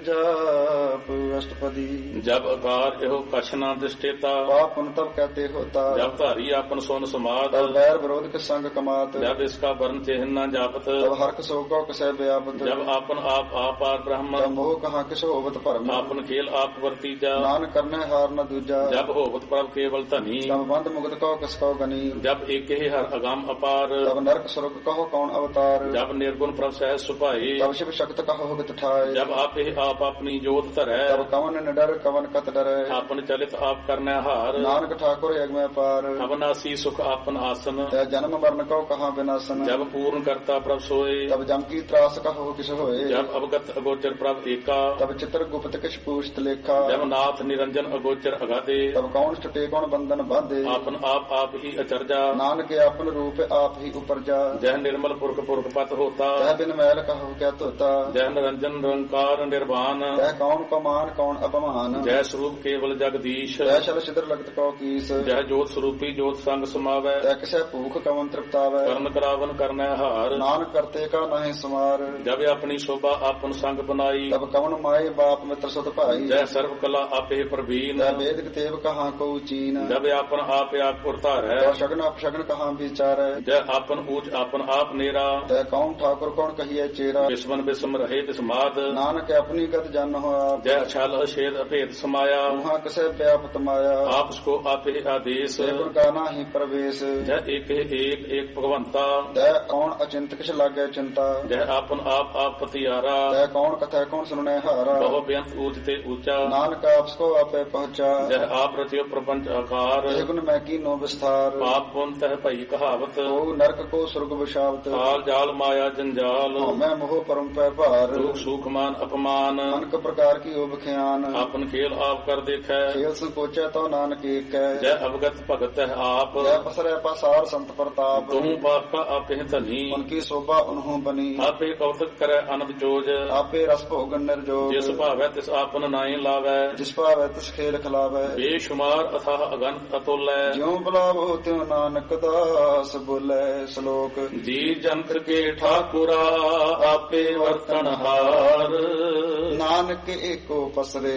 ਜਾਪ ਅਸ਼ਟਪਦੀ ਜਬ ਆਕਾਰ ਇਹੋ ਕਛ ਨਾ ਦਿਸ਼ਟੇਤਾ ਪਾਪਨ ਤਬ ਕਹਤੇ ਹੋਤਾ ਜਬ ਧਾਰੀ ਆਪਨ ਸੋਨ ਸਮਾਦ ਤਬ ਵੈਰ ਵਿਰੋਧ ਕੇ ਸੰਗ ਕਮਾਤ ਜਬ ਇਸਕਾ ਵਰਨ ਚਿਹਨ ਨਾ ਜਾਪਤ ਤਬ ਹਰਕ ਸੋ ਕੋ ਕਸੈ ਵਿਆਪਤ ਜਬ ਆਪਨ ਆਪ ਆਪਾਰ ਬ੍ਰਹਮ ਤਬ ਮੋਹ ਕਹਾ ਕਿਸ ਹੋਵਤ ਭਰਮ ਆਪਨ ਖੇਲ ਆਪ ਵਰਤੀਜਾ ਨਾਨਕ ਕਰਨੇ ਹਾਰ ਨ ਦੂਜਾ ਜਬ ਹੋਵਤ ਪ੍ਰਭ ਕੇਵਲ ਧਨੀ ਤਬ ਬੰਦ ਮੁਕਤ ਕੋ ਕਿਸ ਕੋ ਗਨੀ ਜਬ ਏਕੇ ਹਰ ਅਗੰਮ ਅਪਾਰ ਤਬ ਨਰਕ ਸੁਰਗ ਕਹੋ ਕੌਣ ਅਵਤਾਰ ਜਬ ਨਿਰਗੁਣ ਪ੍ਰਭ ਸਹਿਜ ਸੁਭਾਏ ਤਬ ਸ਼ਿਵ ਸ਼ਕਤ ਕਹੋ ਹੁਕਤ ਠਾਏ ਜਬ ਆਪੇ ਆਪ ਆਪਣੀ ਜੋਤ ਧਰੈ ਤਬ ਕਵਨ ਨਿਡਰ ਕਵਨ ਕਤ ਡਰੈ ਆਪਨ ਚਲਿਤ ਆਪ ਕਰਨੈ ਹਾਰ ਨਾਨਕ ਠਾਕੁਰ ਅਗਮੈ ਪਾਰ ਅਵਨਾਸੀ ਸੁਖ ਆਪਨ ਆਸਨ ਤੈ ਜਨਮ ਮਰਨ ਕੋ ਕਹਾ ਬਿਨਾਸਨ ਜਬ ਪੂਰਨ ਕਰਤਾ ਪ੍ਰਭ ਸੋਏ ਤਬ ਜਮ ਕੀ ਤਰਾਸ ਕਹੋ ਕਿਸ ਹੋਏ ਜਬ ਅਵਗਤ ਅਗੋਚਰ ਪ੍ਰਭ ਏਕਾ ਤਬ ਚਿਤਰ ਗੁਪਤ ਕਿਛ ਪੂਛਤ ਲੇਖਾ ਜਬ ਨਾਥ ਨਿਰੰਜਨ ਅਗੋਚਰ ਅਗਾਦੇ ਤਬ ਕੌਣ ਛਟੇ ਕੌਣ ਬੰਧਨ ਬਾਧੇ ਆਪਨ ਆਪ ਆਪ ਹੀ ਅਚਰਜਾ ਨਾਨਕ ਆਪਨ ਰੂਪ ਆਪ ਹੀ ਉਪਰਜਾ ਜਹ ਨਿਰਮਲ ਪੁਰਖ ਪੁਰਖ ਪਤ ਹੋਤਾ ਤੈ ਬਿਨ ਮੈਲ ਕਹੋ ਕਿਆ ਧੋਤਾ ਜਹ ਨਿਰੰਜਨ ਨਿਰੰਕਾਰ ਨਿਰਵਾਨ ਤੈ ਕੌਣ ਕਮਾਨ ਕੌਣ ਅਪਮਾਨ ਜੈ ਸਰੂਪ ਕੇਵਲ ਜਗਦੀਸ਼ ਤੈ ਸ਼ਲ ਸਿਦਰ ਲਗਤ ਕੋ ਕੀਸ ਜੈ ਜੋਤ ਸਰੂਪੀ ਜੋਤ ਸੰਗ ਸਮਾਵੈ ਤੈ ਕਿਸੈ ਭੂਖ ਕਵਨ ਤ੍ਰਿਪਤਾਵੈ ਕਰਨ ਕਰਾਵਨ ਕਰਨੈ ਹਾਰ ਨਾਨਕ ਕਰਤੇ ਕਾ ਨਾਹਿ ਸਮਾਰ ਜਬ ਆਪਣੀ ਸ਼ੋਭਾ ਆਪਨ ਸੰਗ ਬਨਾਈ ਤਬ ਕਵਨ ਮਾਏ ਬਾਪ ਮਿੱਤਰ ਸੁਤ ਭਾਈ ਜੈ ਸਰਬ ਕਲਾ ਆਪੇ ਪ੍ਰਵੀਨ ਤੈ ਵੇਦ ਕਿਤੇਬ ਕਹਾ ਕੋ ਚੀਨ ਜਬ ਆਪਨ ਆਪ ਆਪ ਪੁਰਤਾਰੈ ਤੈ ਸ਼ਗਨ ਅਪਸ਼ਗਨ ਕਹਾ ਵਿਚਾਰੈ ਜੈ ਆਪਨ ਊਚ ਆਪਨ ਆਪ ਨੇਰਾ ਤੈ ਕੌਣ ਠਾਕੁਰ ਕੌਣ ਕਹੀਐ ਚੇਰਾ ਬਿਸਮਨ ਬਿਸਮ ਰਹੇ ਬਿਸਮਾਦ ਨਾਨਕ ਆਪਣੀ ਗਤ ਜਨ ਹੋਆ ਜੈ ਛਲ ਅਛੇਦ ਅਭੇਦ ਸਮਾਇਆ ਉਹਾ ਕਿਸੈ ਵਿਆਪਤ ਮਾਇਆ ਆਪਸ ਕੋ ਆਪੇ ਆਦੇਸ ਸੇ ਗੁਣ ਕਾ ਨਾਹੀ ਪ੍ਰਵੇਸ਼ ਜੈ ਏਕ ਏਕ ਏਕ ਭਗਵੰਤਾ ਤੈ ਕੌਣ ਅਚਿੰਤ ਕਿਛ ਲਾਗੈ ਚਿੰਤਾ ਜੈ ਆਪਨ ਆਪ ਆਪ ਪਤਿਆਰਾ ਤੈ ਕੌਣ ਕਥੈ ਕੌਣ ਸੁਣੈ ਹਾਰਾ ਬਹੁ ਬੇਅੰਤ ਊਚ ਤੇ ਊਚਾ ਨਾਨਕ ਆਪਸ ਕੋ ਆਪੇ ਪਹੁੰਚਾ ਜੈ ਆਪ ਰਚਿਓ ਪ੍ਰਪੰਚ ਆਕਾਰ ਇਹ ਗੁਣ ਮੈਂ ਕੀਨੋ ਵਿਸਥਾਰ ਪਾਪ ਪੁੰਨ ਤਹਿ ਭਈ ਕਹਾਵਤ ਉਹ ਨਰਕ ਕੋ ਸੁਰਗ ਵਿਸ਼ਾਵਤ ਕਾਲ ਜਾਲ ਮਾਇਆ ਜੰਜਾਲ ਮੈਂ ਮੋਹ ਪਰਮ ਪੈ ਭਾਰ ਦੁਖ ਸੁਖ ਮਾਨ ਅਪਮਾਨ ਅਨਕ ਪ੍ਰਕਾਰ ਕੀ ਉਹ ਬਖਿਆਨ ਆਪਨ ਖੇਲ ਆਪ ਕਰ ਦੇਖੈ ਖੇਲ ਸੰਕੋਚੈ ਤੋ ਨਾਨਕ ਏਕੈ ਜੈ ਅਵਗਤ ਭਗਤ ਹੈ ਆਪ ਜੈ ਪਸਰੈ ਪਾਸਾਰ ਸੰਤ ਪ੍ਰਤਾਪ ਤੂੰ ਬਾਕਾ ਆਪੇ ਧਨੀ ਉਨਕੀ ਸੋਭਾ ਉਨਹੋਂ ਬਨੀ ਆਪੇ ਕੌਤਕ ਕਰੈ ਅਨੰਦ ਜੋਜ ਆਪੇ ਰਸ ਭੋਗਨ ਨਿਰਜੋਗ ਜਿਸ ਭਾਵੈ ਤਿਸ ਆਪਨ ਨਾਹੀ ਲਾਵੈ ਜਿਸ ਭਾਵੈ ਤਿਸ ਖੇਲ ਖਿਲਾਵੈ ਬੇਸ਼ੁਮਾਰ ਅਥਾਹ ਅਗਨਤ ਅਤੁਲੈ ਜਿਉ ਬੁਲਾਵੋ ਤਿਉ ਨਾਨਕ ਦਾਸ ਬੋਲੇ ਸ਼ਲੋਕ ਜੀ ਜੰਤ ਕੇ ਠਾਕੁਰਾ ਆਪੇ ਵਰਤਨ ਹਾਰ ਨਾਨਕ ਏਕੋ ਪਸਰਿਆ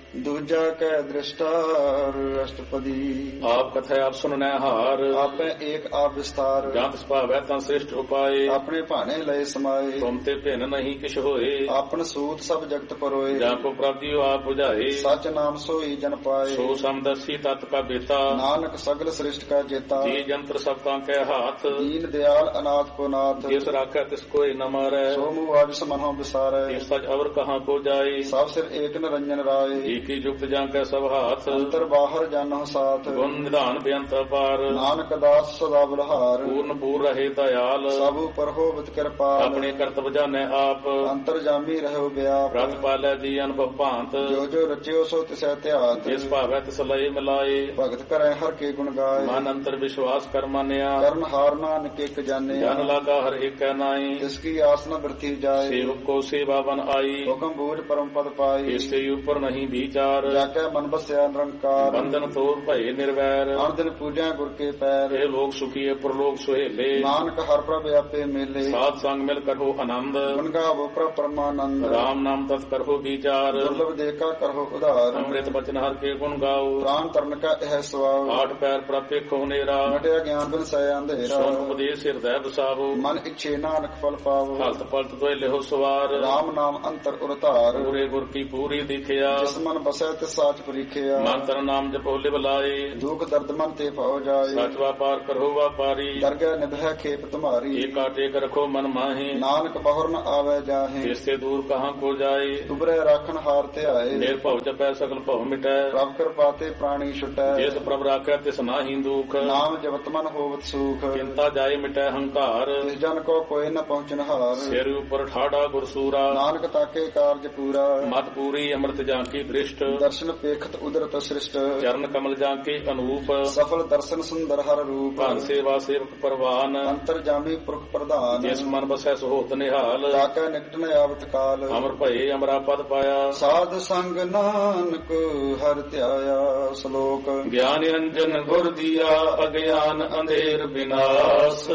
ਦੂਜਾ ਕੈ ਦ੍ਰਿਸ਼ਟਾਰ ਅਸ਼ਟਪਦੀ। ਆਪ ਕਥੈ ਆਪ ਸੁਨਨੈ ਹਾਰ, ਆਪੇ ਏਕ ਆਪ ਵਿਸਤਾਰ। ਜੰਤ ਸੁਭਾਵੈ ਤਾਂ ਸ੍ਰਿਸ਼ਟ ਉਪਾਏ, ਆਪਣੇ ਭਾਣੇ ਲਏ ਸਮਾਏ। ਤੁਮ ਤੇ ਭਿੰਨ ਨਹੀਂ ਕਿਛ ਹੋਏ, ਆਪਨ ਸੂਤ ਸਭ ਜਗਤ ਪਰੋਏ। ਜਾਂ ਕੋ ਪ੍ਰਭ ਜੀਉ ਆਪ ਬੁਝਾਏ, ਸਚ ਨਾਮ ਸੋਈ ਜਨ ਪਾਏ। ਸੋ ਸਮਦਸੀ ਤਤ ਕਾ ਬੇਤਾ, ਨਾਨਕ ਸਗਲ ਸ੍ਰਿਸ਼ਟ ਕਾ ਜੇਤਾ। ਜੀ ਜੰਤਰ ਸਭ ਤਾਂ ਕੈ ਹਾਥ, ਦੀਨ ਦਿਆਲ ਅਨਾਥ ਕੋ ਨਾਥ। ਜਿਸ ਰਾਖੈ ਤਿਸ ਕੋਇ ਨ ਮਾਰੈ, ਸੋ ਮੂਹ ਆਜ ਸਮਨਹੁ ਵਿਸਾਰੈ। ਇਸ ਸਚ ਅਵਰ ਕਹਾਂ ਕੋ ਜਾਏ, ਸਭ ਸਿਰ ਏਕ ਨਿਰੰਜਨ ਰਾਏ। ਏਕੀ ਜੁਗਤ ਜਾਂ ਕੈ ਸਭ ਹਾਥ, ਅੰਤਰ ਬਾਹਰ ਜਾਨਹੁ ਸਾਥ। ਗੁਣ ਨਿਧਾਨ ਬੇਅੰਤ ਅਪਾਰ, ਨਾਨਕ ਦਾਸ ਸਦਾ ਬਲਹਾਰ। ਪੂਰਨ ਪੂਰ ਰਹੇ ਦਇਆਲ, ਸਭ ਉਪਰ ਹੋਵਤ ਕਿਰਪਾਲ। ਆਪਣੇ ਕਰਤਬ ਜਾਣੈ ਆਪ, ਅੰਤਰ ਜਾਮੀ ਰਹੋ ਬਿਆਪ। ਰਤ ਪਾਲੈ ਜੀ ਅਨੁਭਵ ਭਾਂਤ, ਜੋ ਜੋ ਰਚਿਓ ਸੋ ਤਿਸੈ ਧਿਆਤ। ਜਿਸ ਭਾਵੈ ਤਿਸ ਲਏ ਮਿਲਾਏ, ਭਗਤ ਕਰੈ ਹਰ ਕੇ ਗੁਣ ਗਾਏ। ਮਨ ਅੰਤਰ ਵਿਸ਼ਵਾਸ ਕਰ ਮਾਨਿਆ, ਕਰਨ ਹਾਰ ਨਾਨਕ ਇਕ ਜਾਣਿਆ। ਜਨ ਲਾਗਾ ਹਰ ਏਕੈ ਨਾਈ, ਜਿਸ ਕੀ ਆਸ ਨ ਬਿਰਥੀ ਜਾਏ। ਸੇਵਕ ਕੋ ਸੇਵਾ ਬਨ ਆਈ, ਹੁਕਮ ਬੂਝ ਪਰਮ ਪਦ ਪਾਈ। ਇਸ ਤੇ ਉਪਰ ਨਹੀਂ ਵਿਚਾਰ, ਜਾਕੈ ਮਨ ਬਸਿਆ ਨਿਰੰਕਾਰ। ਬੰਧਨ ਤੋਰ ਭਏ ਨਿਰਵੈਰ, ਅਣ ਦਿਨ ਪੂਜਿਆ ਗੁਰ ਕੇ ਪੈਰ। ਇਹ ਲੋਕ ਸੁਖੀਏ ਪ੍ਰਲੋਕ ਸੁਹੇਲੇ, ਨਾਨਕ ਹਰ ਪ੍ਰਭ ਆਪੇ ਮੇਲੇ। ਸਾਧ ਸੰਗ ਮਿਲ ਕਰੋ ਆਨੰਦ, ਗੁਣ ਗਾਵੋ ਪ੍ਰਭ ਪਰਮਾਨੰਦ। ਰਾਮ ਨਾਮ ਤਤ ਕਰੋ ਵਿਚਾਰ, ਦੁਰਲਭ ਦੇਖਾ ਕਰੋ ਉਧਾਰ। ਅੰਮ੍ਰਿਤ ਬਚਨ ਹਰ ਕੇ ਗੁਣ ਗਾਓ, ਪ੍ਰਾਨ ਤਰਨ ਕਾ ਇਹ ਸਵਾਉ। ਆਠ ਪੈਰ ਪ੍ਰਭ ਵੇਖੋ ਨੇਰਾ, ਮਟਿਆ ਗਿਆਨ ਬਿਨ ਸੈ ਅੰਧੇਰਾ। ਸੋਨ ਉਪਦੇਸ਼ ਹਿਰਦੈ ਵਸਾਵੋ, ਮਨ ਇੱਛੇ ਨਾਨਕ ਫਲ ਪਾਵੋ। ਹਲਤ ਪਲਤ ਦੋਇ ਲਿਹੋ ਸਵਾਰ, ਰਾਮ ਨਾਮ ਅੰਤਰ ਉਰਤਾਰ। ਪੂਰੇ ਗੁਰ ਕੀ ਪੂਰੀ ਦਿਖਿਆ, ਜਿਸ ਮਨ ਬਸੈ ਤਿਸ ਸਾਚ ਪਰੀਖਿਆ। ਮਨ ਤਨ ਨਾਮ ਜਪੋ ਲਿਵ ਲਾਏ, ਦੁਖ ਦਰਦ ਮਨ ਤੇ ਭਉ ਜਾਏ। ਸਚ ਵਾਪਾਰ ਕਰੋ ਵਾਪਾਰੀ, ਦਰਗਹਿ ਨਿਭੈ ਖੇਪ ਤੁਮਾਰੀ। ਏਕਾ ਟੇਕ ਰਖੋ ਮਨ ਮਾਹੀ, ਨਾਨਕ ਬਹੁਰ ਨ ਆਵੈ ਜਾਹੇ। ਇਸ ਤੇ ਦੂਰ ਕਹਾਂ ਕੋ ਜਾਏ, ਤੁਬਰੇ ਰਾਖਨ ਹਾਰ ਧਿਆਏ। ਨਿਰਭਉ ਜਪੈ ਸਗਲ ਭਉ ਮਿਟੈ, ਪ੍ਰਭ ਕਿਰਪਾ ਤੇ ਪ੍ਰਾਣੀ ਛੁਟੈ। ਜਿਸ ਪ੍ਰਭ ਰਾਖੈ ਤਿਸ ਨਾਹੀ ਦੁਖ, ਨਾਮ ਜਪਤ ਮਨ ਹੋਵਤ ਸੁਖ। ਚਿੰਤਾ ਜਾਏ ਮਿਟੈ ਹੰਕਾਰ, ਤਿਸ ਜਨ ਕੋ ਕੋਈ ਨ ਪਹੁੰਚਨ ਹਾਰ। ਸਿਰ ਉਪਰ ਠਾੜਾ ਗੁਰਸੂਰਾ, ਨਾਨਕ ਤਾਕੇ ਕਾਰਜ ਪੂਰਾ। ਮਤ ਪੂਰੀ ਅੰਮ੍ਰਿਤ ਜਾਂ ਕੀ ਦ੍ਰਿਸ਼ਟ, ਦਰਸ਼ਨ ਪੇਖਤ ਉਦਰਤ ਸ੍ਰਿਸ਼ਟ। ਚਰਨ ਕਮਲ ਜਾਂ ਕੇ ਅਨੂਪ, ਸਫਲ ਦਰਸ਼ਨ ਸੁੰਦਰ ਹਰ ਰੂਪ। ਧਨ ਸੇਵਾ ਸੇਵਕ ਪਰਵਾਨ, ਅੰਤਰ ਜਾਮੀ ਪੁਰਖ ਪ੍ਰਧਾਨ। ਜਿਸ ਮਨ ਬਸੈ ਸੋਹਤ ਨਿਹਾਲ, ਤਾਕੈ ਨਿਕਟ ਨ ਆਵਤ ਕਾਲ। ਅਮਰ ਭਏ ਅਮਰਾ ਪਦ ਪਾਇਆ, ਸਾਧ ਸੰਗ ਨਾਨਕ ਹਰਿ ਧਿਆਇਆ। ਸ਼ਲੋਕ ਗਿਆਨ ਅੰਜਨ ਗੁਰ ਦੀਆ, ਅਗਿਆਨ ਅੰਧੇਰ ਬਿਨਾਸ਼।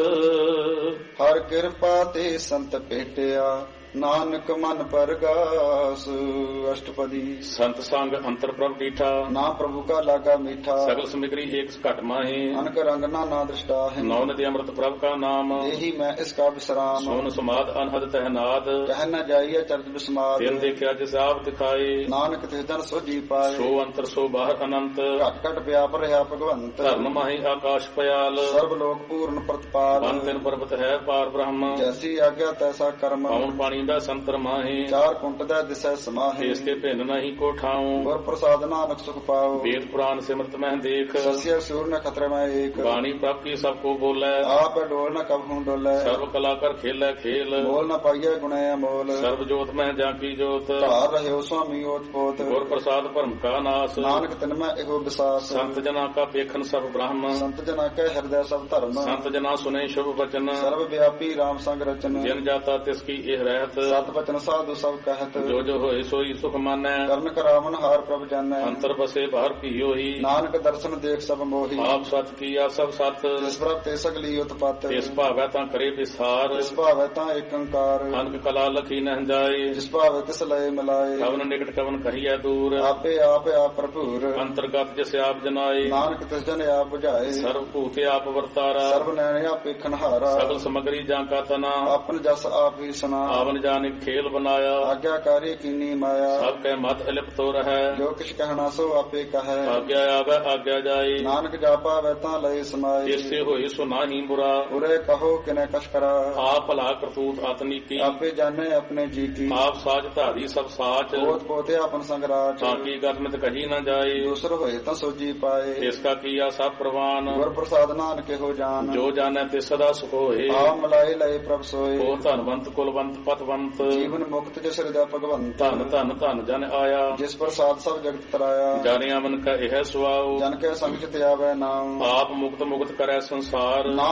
ਹਰ ਕਿਰਪਾ ਤੇ ਸੰਤ ਭੇਟਿਆ, ਨਾਨਕ ਮਨ ਪਰਗਾਸ। ਅਸ਼ਟਪਦੀ। ਸੰਤ ਸੰਗ ਅੰਤਰ ਪ੍ਰਭ ਡੀਠਾ, ਨਾ ਪ੍ਰਭੂ ਕਾ ਲਾਗਾ ਮੀਠਾ। ਸਗਲ ਸਮਿਗਰੀ ਏਕ ਘਟ ਮਾਹੀ, ਅਨਕ ਰੰਗ ਨਾ ਨਾ ਦ੍ਰਿਸ਼ਟਾ ਹੈ। ਨੌ ਨਦੀ ਅੰਮ੍ਰਿਤ ਪ੍ਰਭ ਕਾ ਨਾਮ, ਇਹੀ ਮੈਂ ਇਸ ਕਾ ਵਿਸਰਾਮ। ਸੋਨ ਸਮਾਦ ਅਨਹਦ ਤਹਿਨਾਦ, ਕਹਿ ਨ ਜਾਈਏ ਚਰਜ ਬਿਸਮਾਦ। ਤਿਨ ਦੇਖਿਆ ਜਿਸ ਆਪ ਦਿਖਾਏ, ਨਾਨਕ ਤਿਸ ਜਨ ਸੋਜੀ ਪਾਏ। ਸੋ ਅੰਤਰ ਸੋ ਬਾਹਰ ਅਨੰਤ, ਘਟ ਘਟ ਵਿਆਪ ਰਿਹਾ ਭਗਵੰਤ। ਧਰਨ ਮਾਹੀ ਆਕਾਸ਼ ਪਿਆਲ, ਸਰਬ ਲੋਕ ਪੂਰਨ ਪ੍ਰਤਪਾਲ। ਬਨ ਤਿਨ ਪਰਬਤ ਹੈ ਪਾਰ ਬ੍ਰਹਮ, ਜੈਸੀ ਆਗਿਆ ਤੈਸਾ ਕਰਮ। ਪਉਣ ਪਾਣੀ ਦਾ ਸੰਤਰ ਮਾਹੀ, ਚਾਰ ਕੁੰਟ ਦਾ ਦਿਸੈ ਸਮਾਹੀ। ਇਸ ਕੇ ਭਿੰਨ ਨਹੀਂ ਕੋ ਠਾਉ, ਗੁਰ ਪ੍ਰਸਾਦ ਨਾਨਕ ਸੁਖ ਪਾਓ। ਵੇਦ ਪੁਰਾਨ ਸਿਮਰਤ ਮਹਿ ਦੇਖ, ਸਸਿਆ ਸੂਰ ਨ ਖਤਰੇ ਮੈਂ ਏਕ। ਬਾਣੀ ਪ੍ਰਭ ਕੀ ਸਭ ਕੋ ਬੋਲੇ, ਆਪ ਡੋਲ ਨ ਕਬਹੂ ਡੋਲੇ। ਸਰਬ ਕਲਾ ਕਰ ਖੇਲੇ ਖੇਲ, ਬੋਲ ਨ ਪਾਈਏ ਗੁਣੇ ਅਮੋਲ। ਸਰਬ ਜੋਤ ਮਹਿ ਜਾਂ ਕੀ ਜੋਤ, ਧਾਰ ਰਹਿਓ ਸੁਆਮੀ ਓਤ ਪੋਤ। ਗੁਰ ਪ੍ਰਸਾਦ ਭਰਮ ਕਾ ਨਾਸ, ਨਾਨਕ ਤਿਨ ਮੈਂ ਇਹੋ ਵਿਸਾਸ। ਸੰਤ ਜਨਾ ਕਾ ਪੇਖਨ ਸਭ ਬ੍ਰਹਮ, ਸੰਤ ਜਨਾ ਕੈ ਹਿਰਦੈ ਸਭ ਧਰਮ। ਸੰਤ ਜਨਾ ਸੁਨੇ ਸ਼ੁਭ ਬਚਨ, ਸਰਬ ਵਿਆਪੀ ਰਾਮ ਸੰਗ ਰਚਨ। ਜਿਨ ਜਾਤਾ ਤਿਸ ਕੀ ਇਹ ਰਹਿਤ, ਸਤ ਬਚਨ ਸਾਧੂ ਸਭ ਕਹਿਤ। ਜੋ ਜੋ ਹੋਏ ਸੋਈ ਸੁਖ ਮਾਨੈ, ਕਰਨ ਕਰਾਵਨ ਹਾਰ ਪ੍ਰਭ ਜਾਣੈ। ਅੰਤਰ ਬਸੇ ਬਾਹਰ ਭੀਓਹੀ, ਨਾਨਕ ਦਰਸ਼ਨ ਦੇਖ ਸਭ ਮੋਹੀ। ਆਪ ਸਤ ਕੀਆ ਸਭ ਸਤ, ਜਿਸ ਪ੍ਰਭ ਤੇ ਸਗਲੀ ਉਤਪਤ। ਇਸ ਭਾਵੈ ਤਾਂ ਕਰੇ ਵਿਸਾਰ, ਜਿਸ ਭਾਵੈ ਤਾਂ ਏਕ ਓੰਕਾਰ। ਅਨਕ ਕਲਾ ਲਖੀ ਨਹਿ ਜਾਏ, ਜਿਸ ਭਾਵੈ ਤਿਸ ਲਏ ਮਿਲਾਏ। ਕਵਨ ਨਿਕਟ ਕਵਨ ਕਹੀਐ ਦੂਰ, ਆਪੇ ਆਪ ਆਪ ਭਰਪੂਰ। ਅੰਤਰਗਤ ਜਿਸ ਆਪ ਜਨਾਏ, ਨਾਨਕ ਤਿਸ ਜਨ ਆਪ ਬੁਝਾਏ। ਸਰਬ ਭੂਤ ਆਪ ਵਰਤਾਰਾ, ਸਰਬ ਨੈਣ ਆਪ ਵੇਖਣ ਹਾਰਾ। ਸਗਲ ਸਮਗਰੀ ਜਾਂ ਕਾ ਤਨਾ, ਆਪਨ ਜਸ ਆਪ ਹੀ ਸੁਨਾ। ਆਵਨ ਜਾਨ ਇੱਕ ਖੇਲ ਬਨਾਇਆ, ਆਗਿਆਕਾਰੀ ਕੀਨੀ ਮਾਇਆ। ਸਭ ਕੈ ਮਤ ਅਲਿਪਤ ਹੋ ਰਹੈ, ਜੋ ਕਿਛ ਕਹਿਣਾ ਸੋ ਆਪੇ ਕਹੈ। ਆਗਿਆ ਆਵੈ ਆਗਿਆ ਜਾਏ, ਨਾਨਕ ਜਾਪਾ ਵੈ ਤਾਂ ਲਏ ਸਮਾਏ। ਇਸੇ ਹੋਏ ਸੋ ਨਾਹੀ ਬੁਰਾ, ਉਰੇ ਕਹੋ ਕਿਨੇ ਕਛ ਕਰਾ। ਆਪ ਭਲਾ ਕਰਤੂਤ ਆਤਨੀਕੀ, ਆਪੇ ਜਾਣੇ ਆਪਣੇ ਜੀ ਕੀ। ਆਪ ਸਾਜ ਧਾਰੀ ਸਭ ਸਾਚ, ਪੋਤ ਪੋਤੇ ਆਪਨ ਸੰਗ ਰਾਜ। ਤਾਂ ਕੀ ਗਰਮਿਤ ਕਹੀ ਨਾ ਜਾਏ, ਦੂਸਰ ਹੋਏ ਤਾਂ ਸੋਜੀ ਪਾਏ। ਇਸ ਕਾ ਕੀਆ ਸਭ ਪ੍ਰਵਾਨ, ਗੁਰ ਪ੍ਰਸਾਦ ਨਾਨਕ ਇਹੋ ਜਾਨ। ਜੋ ਜਾਣੈ ਤੇ ਸਦਾ ਸੁਖ ਹੋਏ, ਆਪ ਮਲਾਏ ਲਏ ਪ੍ਰਭ ਸੋਏ। ਉਹ ਧਨਵੰਤ ਕੁਲਵੰਤ ਪਤਵੰਤ, ਜੀਵਨ ਮੁਕਤ ਜਿਸ ਹਿਰਦੈ ਭਗਵੰਤ। ਧਨ ਧਨ ਧਨ ਜਨ ਆਇਆ, ਜਿਸ ਪ੍ਰਸਾਦ ਸਭ ਜਗਤ ਤਰਾਇਆ। ਜਾਣਿਆ ਮਨ ਕਾ ਇਹ ਸੁਆਉ, ਜਨ ਕੈ ਸੰਗ ਚਿਤ ਆਵੈ ਨਾਮ। ਆਪ ਮੁਕਤ ਮੁਕਤ ਕਰੈ ਸੰਸਾਰ, ਨਾ